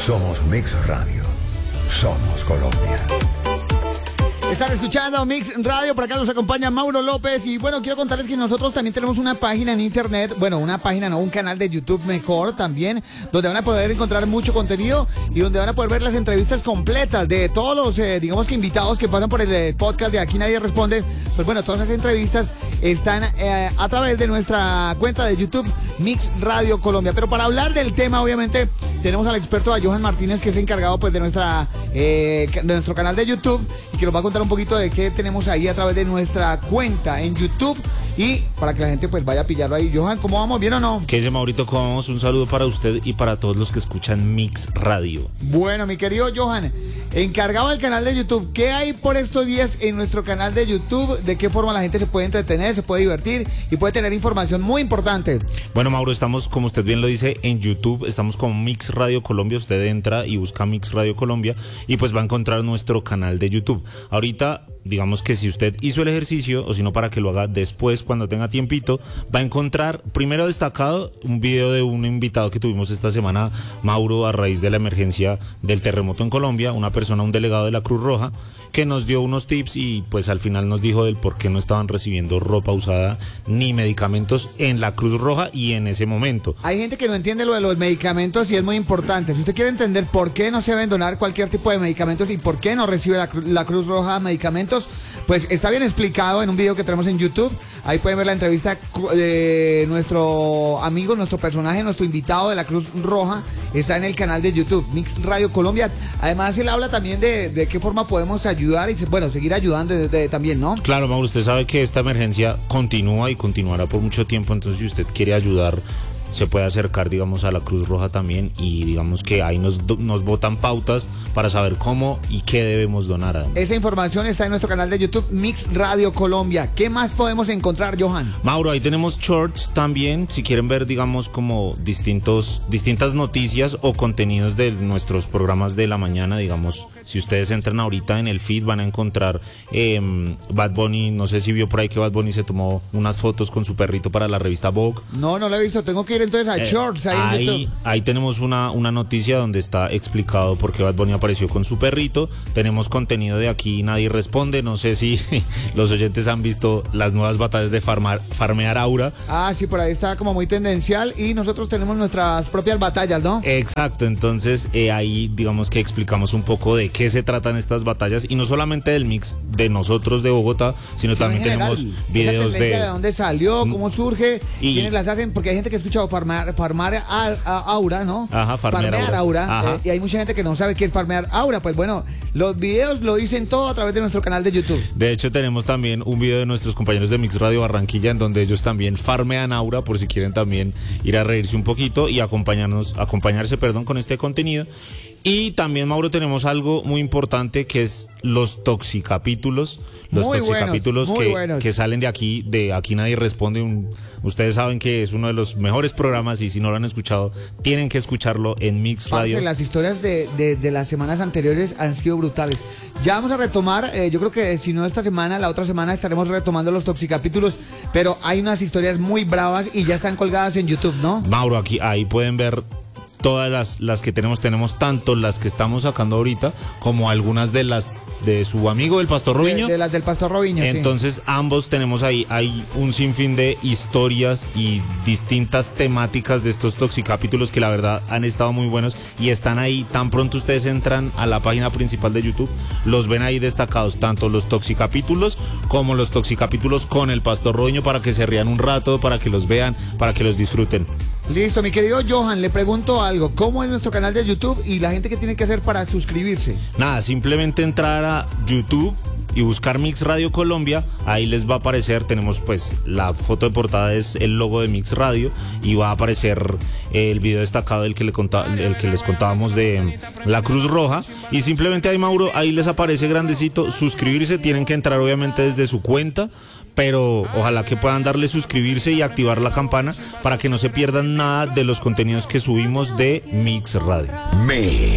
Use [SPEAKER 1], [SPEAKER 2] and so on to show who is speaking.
[SPEAKER 1] Somos Mix Radio. Somos Colombia.
[SPEAKER 2] Están escuchando Mix Radio, por acá nos acompaña Mauro López y bueno, quiero contarles que nosotros también tenemos una página en internet, bueno, una página, no, un canal de YouTube mejor también, donde van a poder encontrar mucho contenido y donde van a poder ver las entrevistas completas de todos los, digamos que invitados que pasan por el podcast de Aquí Nadie Responde. Pues bueno, todas esas entrevistas están a través de nuestra cuenta de YouTube Mix Radio Colombia. Pero para hablar del tema, obviamente, tenemos al experto a Johan Martínez, que es encargado pues de nuestro canal de YouTube y que nos va a contar un poquito de qué tenemos ahí a través de nuestra cuenta en YouTube y para que la gente pues vaya a pillarlo ahí. Johan, ¿cómo vamos? ¿Bien o no?
[SPEAKER 3] ¿Qué dice Maurito? ¿Cómo vamos? Un saludo para usted y para todos los que escuchan Mix Radio.
[SPEAKER 2] Bueno, mi querido Johan, encargado del canal de YouTube, ¿qué hay por estos días en nuestro canal de YouTube? ¿De qué forma la gente se puede entretener, se puede divertir y puede tener información muy importante?
[SPEAKER 3] Bueno, Mauro, estamos, como usted bien lo dice, en YouTube, estamos como Mix Radio Colombia. Usted entra y busca Mix Radio Colombia y pues va a encontrar nuestro canal de YouTube. Ahorita, digamos que si usted hizo el ejercicio, o si no, para que lo haga después cuando tenga tiempito, va a encontrar primero destacado un video de un invitado que tuvimos esta semana, Mauro, a raíz de la emergencia del terremoto en Colombia, una persona, un delegado de la Cruz Roja, que nos dio unos tips y pues al final nos dijo del por qué no estaban recibiendo ropa usada ni medicamentos en la Cruz Roja y en ese momento.
[SPEAKER 2] Hay gente que no entiende lo de los medicamentos y es muy importante. Si usted quiere entender por qué no se deben donar cualquier tipo de medicamentos y por qué no recibe la Cruz Roja medicamentos, pues está bien explicado en un video que tenemos en YouTube. Ahí pueden ver la entrevista de nuestro amigo, nuestro personaje, nuestro invitado de la Cruz Roja. Está en el canal de YouTube, Mix Radio Colombia. Además, él habla también de qué forma podemos ayudar y, bueno, seguir ayudando también, ¿no?
[SPEAKER 3] Claro, Mauro, usted sabe que esta emergencia continúa y continuará por mucho tiempo, entonces si usted quiere ayudar, se puede acercar, digamos, a la Cruz Roja también y digamos que ahí nos botan pautas para saber cómo y qué debemos donar. Además,
[SPEAKER 2] esa información está en nuestro canal de YouTube Mix Radio Colombia. ¿Qué más podemos encontrar, Johan?
[SPEAKER 3] Mauro, ahí tenemos shorts también, si quieren ver, digamos, como distintas noticias o contenidos de nuestros programas de la mañana, digamos. Si ustedes entran ahorita en el feed van a encontrar Bad Bunny, no sé si vio por ahí que Bad Bunny se tomó unas fotos con su perrito para la revista Vogue.
[SPEAKER 2] No lo he visto, tengo que ir entonces a Shorts.
[SPEAKER 3] Ahí tenemos una noticia donde está explicado por qué Bad Bunny apareció con su perrito. Tenemos contenido de Aquí Nadie Responde, no sé si los oyentes han visto las nuevas batallas de Farmear Aura.
[SPEAKER 2] Ah, sí, por ahí está como muy tendencial y nosotros tenemos nuestras propias batallas, ¿no?
[SPEAKER 3] Exacto, entonces ahí digamos que explicamos un poco de qué se tratan estas batallas y no solamente del mix de nosotros de Bogotá, sino también tenemos videos
[SPEAKER 2] de dónde salió, cómo surge, quiénes las hacen, porque hay gente que ha escuchado farmear aura, ¿no?
[SPEAKER 3] Ajá, farmear
[SPEAKER 2] aura. Y hay mucha gente que no sabe qué es farmear aura. Pues bueno, los videos lo dicen todo a través de nuestro canal de YouTube.
[SPEAKER 3] De hecho, tenemos también un video de nuestros compañeros de Mix Radio Barranquilla en donde ellos también farmean aura, por si quieren también ir a reírse un poquito y acompañarse con este contenido. Y también, Mauro, tenemos algo muy importante que es los toxicapítulos. Los toxicapítulos que salen de Aquí Nadie Responde. Ustedes saben que es uno de los mejores programas y si no lo han escuchado, tienen que escucharlo en Mix Radio.
[SPEAKER 2] Las historias de las semanas anteriores han sido brutales. Ya vamos a retomar, yo creo que si no esta semana, la otra semana estaremos retomando los toxicapítulos, pero hay unas historias muy bravas y ya están colgadas en YouTube, ¿no?
[SPEAKER 3] Mauro, ahí pueden ver todas las que tenemos tanto las que estamos sacando ahorita como algunas de las de su amigo el Pastor Robinho.
[SPEAKER 2] De las del Pastor Robinho.
[SPEAKER 3] Entonces
[SPEAKER 2] sí.
[SPEAKER 3] Ambos tenemos ahí, hay un sinfín de historias y distintas temáticas de estos toxicapítulos que la verdad han estado muy buenos y están ahí. Tan pronto ustedes entran a la página principal de YouTube, los ven ahí destacados, tanto los toxicapítulos como los toxicapítulos con el Pastor Robinho, para que se rían un rato, para que los vean, para que los disfruten.
[SPEAKER 2] Listo, mi querido Johan, le pregunto algo. ¿Cómo es nuestro canal de YouTube y la gente qué tiene que hacer para suscribirse?
[SPEAKER 3] Nada, simplemente entrar a YouTube y buscar Mix Radio Colombia. Ahí les va a aparecer, tenemos pues la foto de portada, es el logo de Mix Radio, y va a aparecer el video destacado del que les contábamos de la Cruz Roja, y simplemente ahí, Mauro, ahí les aparece grandecito suscribirse. Tienen que entrar obviamente desde su cuenta, pero ojalá que puedan darle suscribirse y activar la campana para que no se pierdan nada de los contenidos que subimos de Mix Radio.